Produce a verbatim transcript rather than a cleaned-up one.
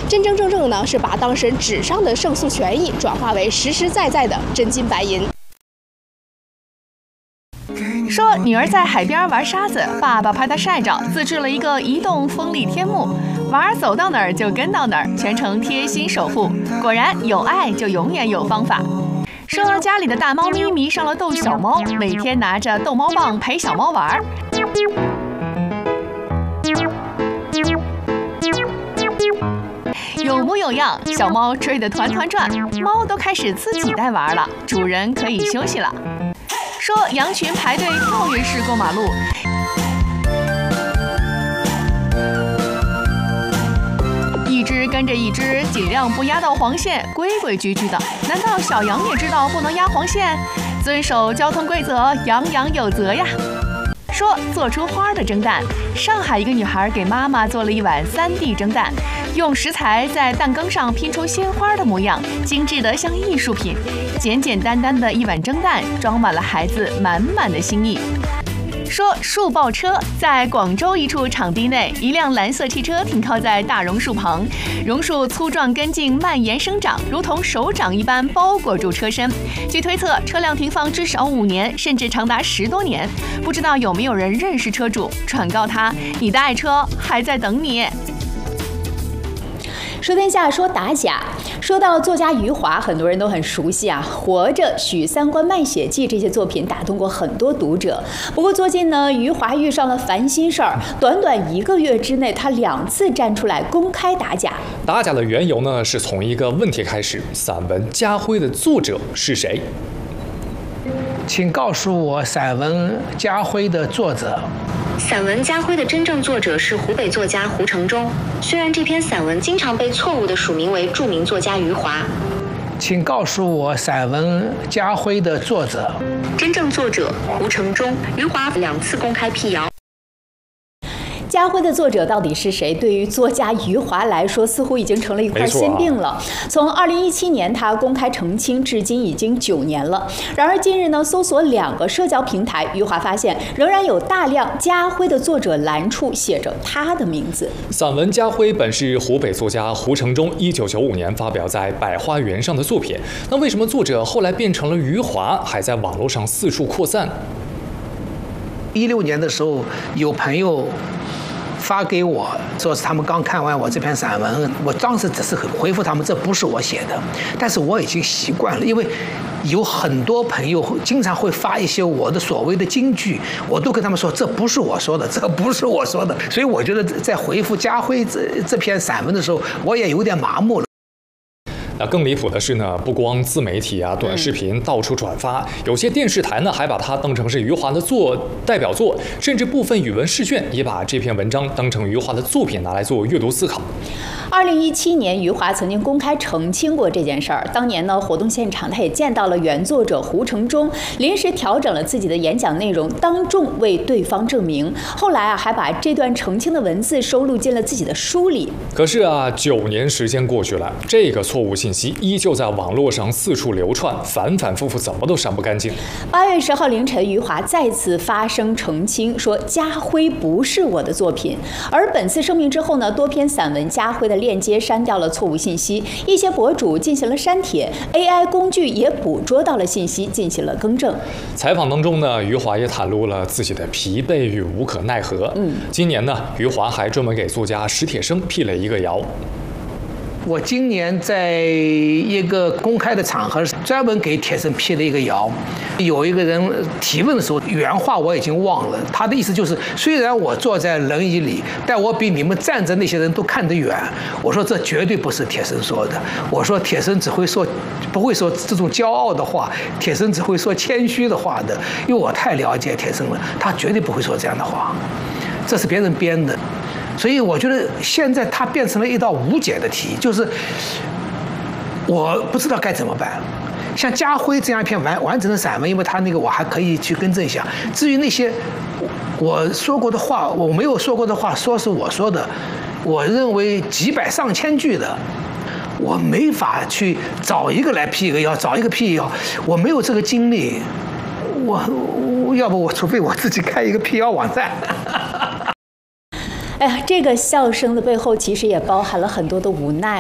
真真正正呢是把当事人纸上的胜诉权益转化为实实在在的真金白银。 说女儿在海边玩沙子，爸爸怕她晒着，自制了一个移动风力天幕，娃儿走到哪儿就跟到哪儿，全程贴心守护。果然有爱就永远有方法。说家里的大猫咪迷上了逗小猫，每天拿着逗猫棒陪小猫玩。有模有样，小猫追得团团转，猫都开始自己带玩了，主人可以休息了。说羊群排队跳跃式过马路，一只跟着一只，尽量不压到黄线，规规矩矩的。难道小羊也知道不能压黄线？遵守交通规则，羊羊有责呀。说做出花的蒸蛋，上海一个女孩给妈妈做了一碗 三 D 蒸蛋，用食材在蛋羹上拼出鲜花的模样，精致得像艺术品。简简单单的一碗蒸蛋，装满了孩子满满的心意。说树爆车，在广州一处场地内，一辆蓝色汽车停靠在大榕树旁，榕树粗壮根茎蔓延生长，如同手掌一般包裹住车身。据推测，车辆停放至少五年，甚至长达十多年。不知道有没有人认识车主，转告他，你的爱车还在等你。 说天下说打假，说到作家余华，很多人都很熟悉啊，《活着》《许三观卖血记》这些作品打动过很多读者。不过最近呢，余华遇上了烦心事儿，短短一个月之内，他两次站出来公开打假。 打假的缘由呢，是从一个问题开始：散文《家辉》的作者是谁？ 请告诉我散文《家辉》的作者。 散文《家辉》的真正作者是湖北作家胡承忠，虽然这篇散文经常被错误地署名为著名作家余华。 请告诉我散文《家辉》的作者。 真正作者胡承忠，余华两次公开辟谣。 家辉的作者到底是谁？对于作家余华来说，似乎已经成了一块心病了。啊、从二零一七年他公开澄清，至今已经九年了。然而近日呢，搜索两个社交平台，余华发现仍然有大量家辉的作者栏处写着他的名字。 散文《家辉》本是湖北作家胡承忠一九九五年发表在《百花园》上的作品，那为什么作者后来变成了余华，还在网络上四处扩散？ 一六年的时候，有朋友发给我，说是他们刚看完我这篇散文，我当时只是回复他们，这不是我写的，但是我已经习惯了，因为有很多朋友经常会发一些我的所谓的金句，我都跟他们说这不是我说的，这不是我说的，所以我觉得在回复家辉这这篇散文的时候，我也有点麻木了。 那更离谱的是呢，不光自媒体啊、短视频到处转发，有些电视台呢还把它当成是余华的作代表作，甚至部分语文试卷也把这篇文章当成余华的作品拿来做阅读思考。 二零一七年，余华曾经公开澄清过这件事儿。当年呢，活动现场他也见到了原作者胡承忠，临时调整了自己的演讲内容，当众为对方证明。后来啊，还把这段澄清的文字收录进了自己的书里。 可是啊，九年时间过去了，这个错误信息依旧在网络上四处流窜，反反复复，怎么都删不干净。 八月十号凌晨，余华再次发声澄清，说家辉不是我的作品。而本次声明之后呢，多篇散文家辉的链接删掉了错误信息，一些博主进行了删帖 ，A I 工具也捕捉到了信息，进行了更正。 采访当中呢，余华也袒露了自己的疲惫与无可奈何。嗯，今年呢，余华还专门给作家史铁生辟了一个谣。 我今年在一个公开的场合，专门给铁生辟了一个谣。有一个人提问的时候，原话我已经忘了，他的意思就是，虽然我坐在轮椅里，但我比你们站着那些人都看得远。我说这绝对不是铁生说的，我说铁生只会说，不会说这种骄傲的话，铁生只会说谦虚的话的，因为我太了解铁生了，他绝对不会说这样的话，这是别人编的。所以我觉得现在它变成了一道无解的题，就是我不知道该怎么办。像家辉这样一篇完完整的散文，因为他那个我还可以去更正一下。至于那些我说过的话，我没有说过的话，说是我说的，我认为几百上千句的，我没法去找一个来辟一个谣，找一个辟谣，我没有这个精力。我我要不我除非我自己开一个辟谣网站。 哎呀，这个笑声的背后其实也包含了很多的无奈。